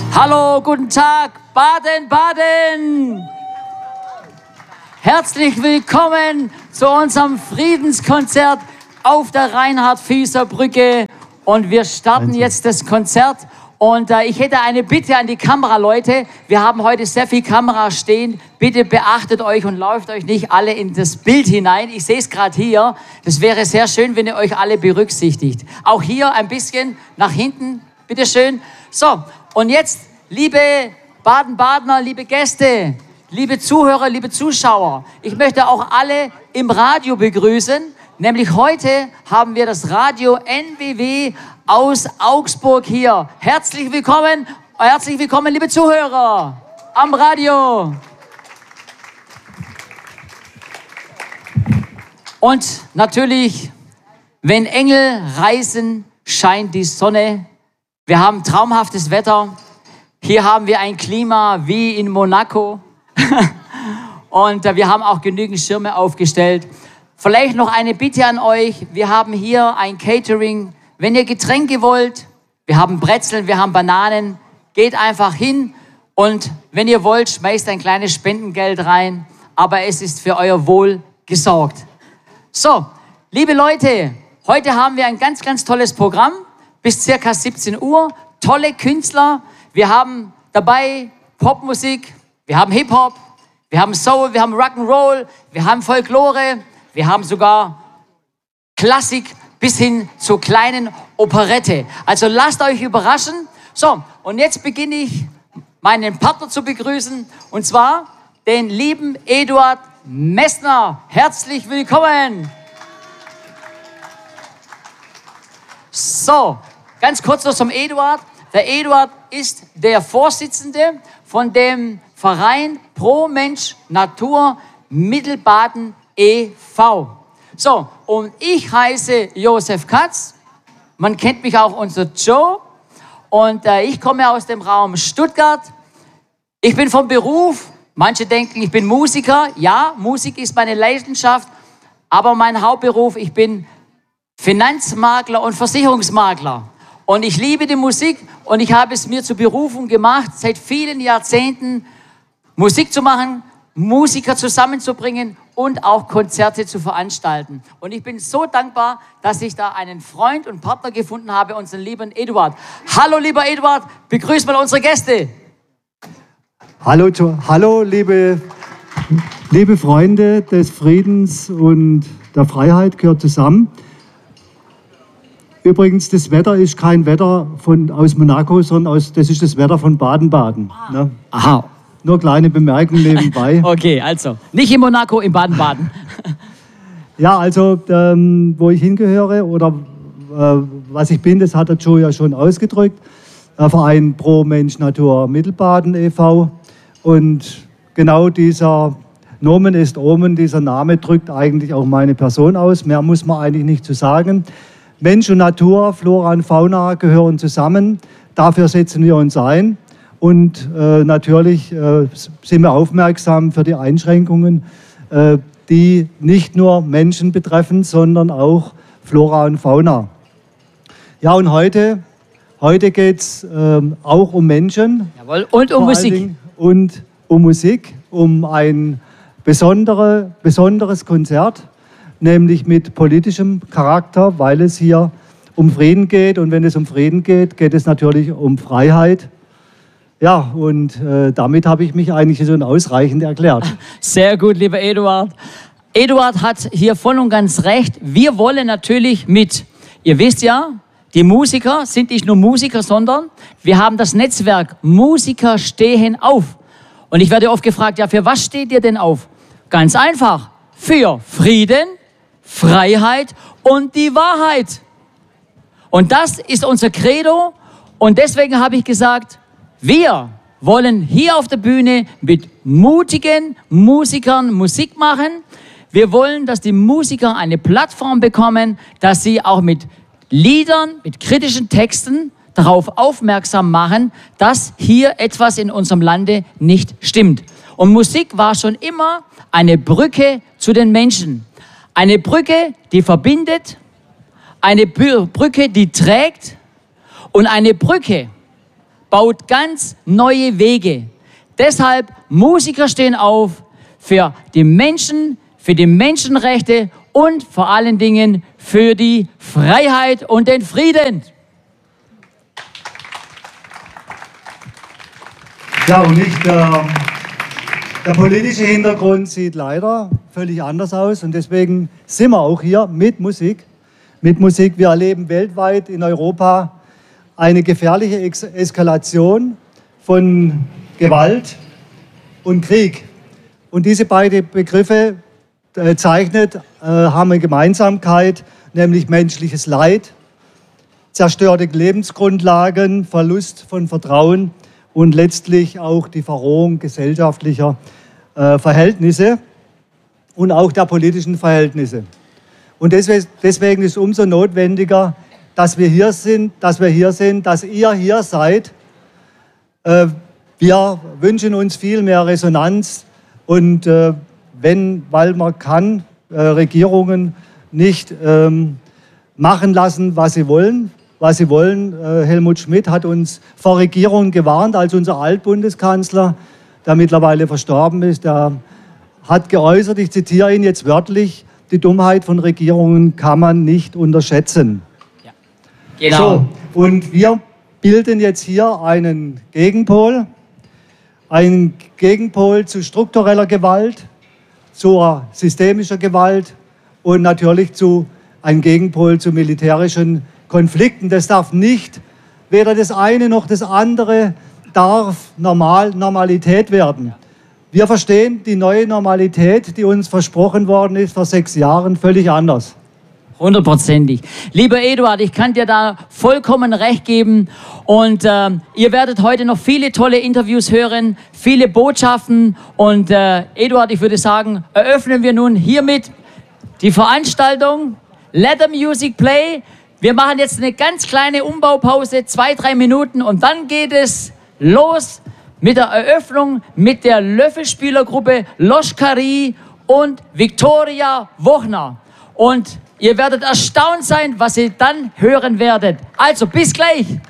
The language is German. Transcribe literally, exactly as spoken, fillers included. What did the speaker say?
Hallo, guten Tag, Baden-Baden! Herzlich willkommen zu unserem Friedenskonzert auf der Reinhard-Fieser-Brücke. Und wir starten jetzt das Konzert. Und äh, ich hätte eine Bitte an die Kameraleute. Wir haben heute sehr viel Kamera stehen. Bitte beachtet euch und lauft euch nicht alle in das Bild hinein. Ich sehe es gerade hier. Das wäre sehr schön, wenn ihr euch alle berücksichtigt. Auch hier ein bisschen nach hinten. Bitteschön. So, und jetzt, liebe Baden-Badener, liebe Gäste, liebe Zuhörer, liebe Zuschauer, ich möchte auch alle im Radio begrüßen. Nämlich heute haben wir das Radio N W W aus Augsburg hier. Herzlich willkommen, herzlich willkommen, liebe Zuhörer am Radio. Und natürlich, wenn Engel reisen, scheint die Sonne. Wir haben traumhaftes Wetter. Hier haben wir ein Klima wie in Monaco. Und äh, wir haben auch genügend Schirme aufgestellt. Vielleicht noch eine Bitte an euch. Wir haben hier ein Catering. Wenn ihr Getränke wollt, wir haben Brezeln, wir haben Bananen, geht einfach hin. Und wenn ihr wollt, schmeißt ein kleines Spendengeld rein. Aber es ist für euer Wohl gesorgt. So, liebe Leute, heute haben wir ein ganz, ganz tolles Programm. Bis circa siebzehn Uhr. Tolle Künstler. Wir haben dabei Popmusik, wir haben Hip-Hop, wir haben Soul, wir haben Rock'n'Roll, wir haben Folklore. Wir haben sogar Klassik bis hin zur kleinen Operette. Also lasst euch überraschen. So, und jetzt beginne ich, meinen Partner zu begrüßen. Und zwar den lieben Eduard Messner. Herzlich willkommen. So, ganz kurz noch zum Eduard. Der Eduard ist der Vorsitzende von dem Verein Pro Mensch Natur Mittelbaden e V So, und ich heiße Josef Katz. Man kennt mich auch unter Joe. Und äh, ich komme aus dem Raum Stuttgart. Ich bin vom Beruf, manche denken, ich bin Musiker. Ja, Musik ist meine Leidenschaft. Aber mein Hauptberuf, ich bin Finanzmakler und Versicherungsmakler. Und ich liebe die Musik und ich habe es mir zur Berufung gemacht, seit vielen Jahrzehnten Musik zu machen, Musiker zusammenzubringen und auch Konzerte zu veranstalten. Und ich bin so dankbar, dass ich da einen Freund und Partner gefunden habe, unseren lieben Eduard. Hallo, lieber Eduard, begrüß mal unsere Gäste. Hallo, Jo- hallo liebe, liebe Freunde des Friedens und der Freiheit, gehört zusammen. Übrigens, das Wetter ist kein Wetter von, aus Monaco, sondern aus, das ist das Wetter von Baden-Baden. Ah. Ne? Aha. Nur kleine Bemerkung nebenbei. Okay, also, nicht in Monaco, in Baden-Baden. Ja, also, ähm, wo ich hingehöre oder äh, was ich bin, das hat der Joe ja schon ausgedrückt. Der Verein Pro Mensch Natur Mittelbaden e V Und genau dieser Nomen ist Omen, dieser Name drückt eigentlich auch meine Person aus. Mehr muss man eigentlich nicht zu sagen. Mensch und Natur, Flora und Fauna gehören zusammen. Dafür setzen wir uns ein. Und äh, natürlich äh, sind wir aufmerksam für die Einschränkungen, äh, die nicht nur Menschen betreffen, sondern auch Flora und Fauna. Ja, und heute, heute geht es äh, auch um Menschen. Jawohl, und um vor Musik. allen Dingen, und um Musik, um ein besondere, besonderes Konzert, nämlich mit politischem Charakter, weil es hier um Frieden geht. Und wenn es um Frieden geht, geht es natürlich um Freiheit. Ja, und äh, damit habe ich mich eigentlich schon ausreichend erklärt. Sehr gut, lieber Eduard. Eduard hat hier voll und ganz recht. Wir wollen natürlich mit, ihr wisst ja, die Musiker sind nicht nur Musiker, sondern wir haben das Netzwerk Musiker stehen auf. Und ich werde oft gefragt, ja, für was steht ihr denn auf? Ganz einfach, für Frieden, Freiheit und die Wahrheit. Und das ist unser Credo. Und deswegen habe ich gesagt, wir wollen hier auf der Bühne mit mutigen Musikern Musik machen. Wir wollen, dass die Musiker eine Plattform bekommen, dass sie auch mit Liedern, mit kritischen Texten darauf aufmerksam machen, dass hier etwas in unserem Lande nicht stimmt. Und Musik war schon immer eine Brücke zu den Menschen. Eine Brücke, die verbindet, eine Brücke, die trägt und eine Brücke, baut ganz neue Wege. Deshalb, Musiker stehen auf für die Menschen, für die Menschenrechte und vor allen Dingen für die Freiheit und den Frieden. Ja, und nicht, äh, der politische Hintergrund sieht leider völlig anders aus und deswegen sind wir auch hier mit Musik. Mit Musik, wir erleben weltweit in Europa eine gefährliche Ex Eskalation von Gewalt und Krieg. Und diese beiden Begriffe äh, zeichnet, äh, haben eine Gemeinsamkeit, nämlich menschliches Leid, zerstörte Lebensgrundlagen, Verlust von Vertrauen und letztlich auch die Verrohung gesellschaftlicher äh, Verhältnisse und auch der politischen Verhältnisse. Und deswegen, deswegen ist es umso notwendiger, dass wir hier sind, dass wir hier sind, dass ihr hier seid. Äh, wir wünschen uns viel mehr Resonanz und äh, wenn, weil man kann, äh, Regierungen nicht ähm, machen lassen, was sie wollen. Was sie wollen. Äh, Helmut Schmidt hat uns vor Regierungen gewarnt, als unser Altbundeskanzler, der mittlerweile verstorben ist, der hat geäußert, ich zitiere ihn jetzt wörtlich, die Dummheit von Regierungen kann man nicht unterschätzen. Ja. Genau. So, und wir bilden jetzt hier einen Gegenpol, einen Gegenpol zu struktureller Gewalt, zur systemischer Gewalt und natürlich zu einem Gegenpol zu militärischen Konflikten. Das darf nicht, weder das eine noch das andere darf normal, Normalität werden. Wir verstehen die neue Normalität, die uns versprochen worden ist vor sechs Jahren, völlig anders. Hundertprozentig. Lieber Eduard, ich kann dir da vollkommen recht geben und äh, ihr werdet heute noch viele tolle Interviews hören, viele Botschaften und äh, Eduard, ich würde sagen, eröffnen wir nun hiermit die Veranstaltung Let the Music Play. Wir machen jetzt eine ganz kleine Umbaupause, zwei, drei Minuten und dann geht es los mit der Eröffnung mit der Löffelspielergruppe Loschkari und Viktoria Wochner. Und ihr werdet erstaunt sein, was ihr dann hören werdet. Also bis gleich!